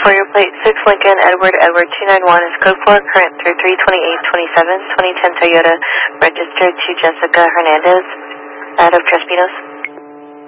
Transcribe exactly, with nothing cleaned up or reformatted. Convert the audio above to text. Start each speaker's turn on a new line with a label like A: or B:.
A: for your plate six Lincoln Edward Edward two nine one is code four, current through three twenty-eight twenty-seven, twenty ten Toyota, registered to Jessica Hernandez out of Tres Pinos.